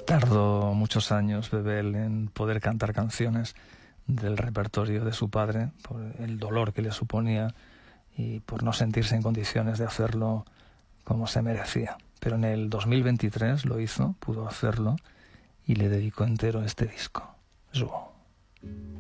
Tardó muchos años Bebel en poder cantar canciones del repertorio de su padre, por el dolor que le suponía y por no sentirse en condiciones de hacerlo como se merecía. Pero en el 2023 lo hizo, pudo hacerlo, y le dedicó entero este disco. Zoo.